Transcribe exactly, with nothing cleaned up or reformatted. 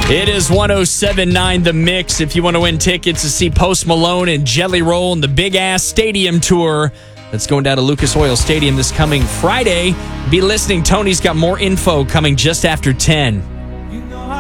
It is one oh seven point nine The Mix. If you want to win tickets to see Post Malone and Jelly Roll in the Big Ass Stadium Tour that's going down to Lucas Oil Stadium this coming Friday, be listening. Tony's got more info coming just after ten.